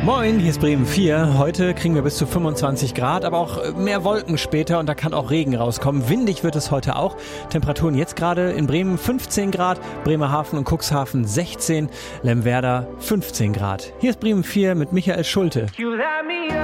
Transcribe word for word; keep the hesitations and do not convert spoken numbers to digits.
Moin, hier ist Bremen vier. Heute kriegen wir bis zu fünfundzwanzig Grad, aber auch mehr Wolken später und da kann auch Regen rauskommen. Windig wird es heute auch. Temperaturen jetzt gerade in Bremen fünfzehn Grad, Bremerhaven und Cuxhaven sechzehn, Lemwerder fünfzehn Grad. Hier ist Bremen vier mit Michael Schulte.